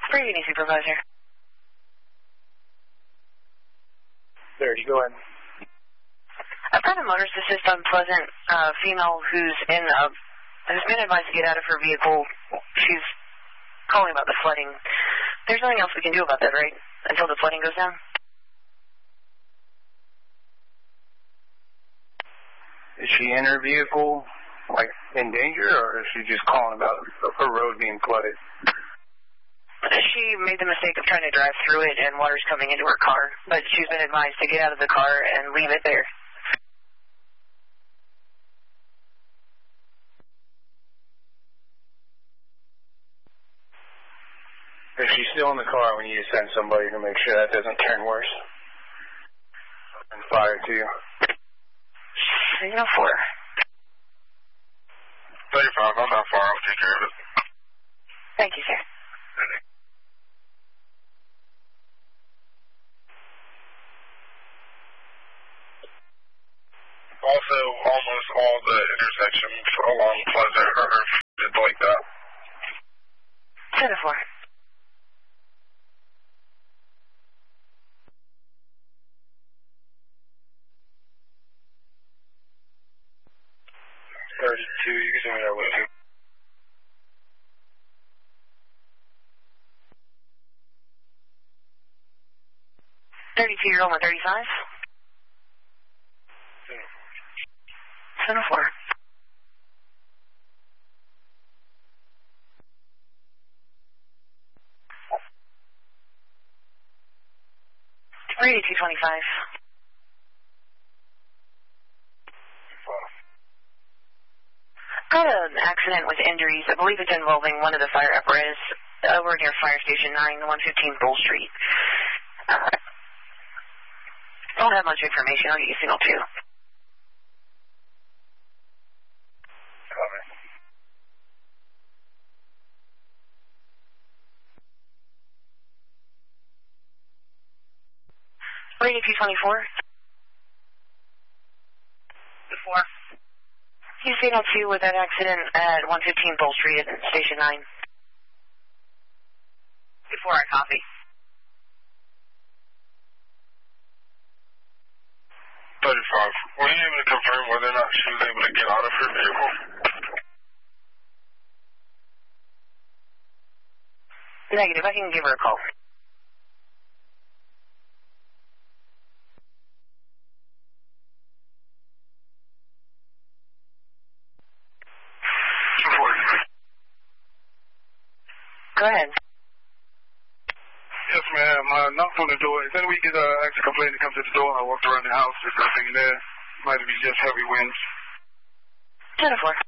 Greeting, Supervisor. 30, go ahead. I've got a motorist assist on Pleasant, female who's been advised to get out of her vehicle. She's calling about the flooding. There's nothing else we can do about that, right? Until the flooding goes down? Is she in her vehicle, like, in danger, or is she just calling about her road being flooded? She made the mistake of trying to drive through it and water's coming into her car, but she's been advised to get out of the car and leave it there. If she's still in the car, we need to send somebody to make sure that doesn't turn worse. And fire to you. 304. 35, I'm not far. I'll take care of it. Thank you, sir. Also, almost all the intersections along Pleasant are flooded like that. 10-4. You can send me that with you. 32, you're on 35? 10-4. 225. Got an accident with injuries. I believe it's involving one of the fire apparatus over near Fire Station 9, 115 Bull Street. Don't have much information. I'll get you signal 2. Copy. 224. 4. You signal 2 with that accident at 115 Bull Street at Station 9. Before I copy. 35. Were you able to confirm whether or not she was able to get out of her vehicle? Negative. I can give her a call. Go ahead. Yes, ma'am. I knocked on the door. Then we get an extra complaint to come to the door. I walked around the house. There's nothing there. Might be just heavy winds. 10-4.